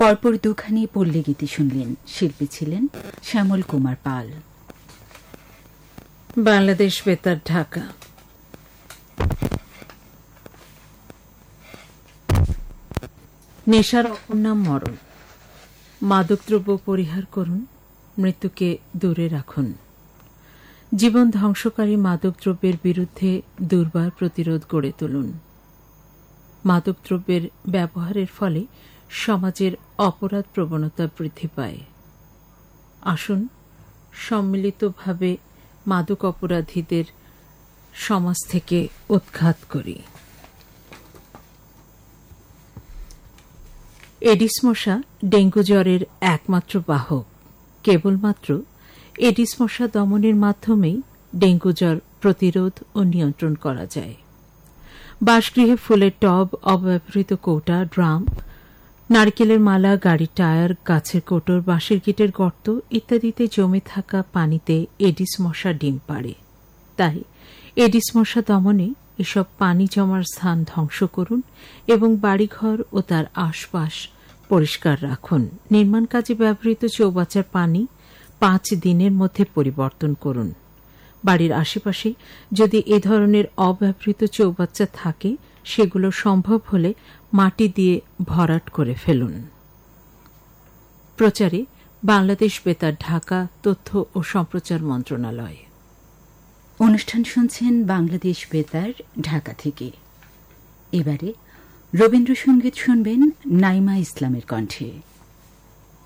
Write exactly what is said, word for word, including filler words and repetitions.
পরপর দুখানি পল্লী গীতি শুনলেন। শিল্পী ছিলেন শ্যামল কুমার পাল। বাংলাদেশ বেতার, ঢাকা। নেশার অপর নাম মরণ। মাদকদ্রব্য পরিহার করুন, মৃত্যুকে দূরে রাখুন। জীবন ধ্বংসকারী মাদকদ্রব্যের বিরুদ্ধে দুর্বার প্রতিরোধ গড়ে তুলুন। মাদকদ্রব্যের ব্যবহারের ফলে সমাজের অপরাধ প্রবণতা বৃদ্ধি পায়। আসুন সম্মিলিতভাবে মাদক অপরাধীদের সমাজ থেকে উৎখাত করি। এডিস মশা ডেঙ্গু জ্বরের একমাত্র বাহক। কেবলমাত্র এডিস মশা দমনের মাধ্যমেই ডেঙ্গু জ্বর প্রতিরোধ ও নিয়ন্ত্রণ করা যায়। বাসগৃহে ফুলের টব, অব্যবহৃত কৌটা, ড্রাম, নারকেলের মালা, গাড়ির টায়ার, গাছের কোটর, বাঁশের গিটের গর্ত ইত্যাদিতে জমে থাকা পানিতে এডিস মশা ডিম পাড়ে। তাই এডিস মশা দমনে এসব পানি জমার স্থান ধ্বংস করুন এবং বাড়িঘর ও তার আশপাশ পরিষ্কার রাখুন। নির্মাণ কাজে ব্যবহৃত চৌবাচ্চার পানি পাঁচ দিনের মধ্যে পরিবর্তন করুন। বাড়ির আশেপাশে যদি এ ধরনের অব্যবহৃত চৌবাচ্চা থাকে, সেগুলো সম্ভব হলে মাটি দিয়ে ভরাট করে ফেলুন। প্রচারে বাংলাদেশ বেতার, ঢাকা, তথ্য ও সম্প্রচার মন্ত্রণালয়। অনুষ্ঠান শুনছেন বাংলাদেশ বেতার, ঢাকা থেকে। এবারে রবীন্দ্রসঙ্গীত শুনবেন নাইমা ইসলামের কণ্ঠে।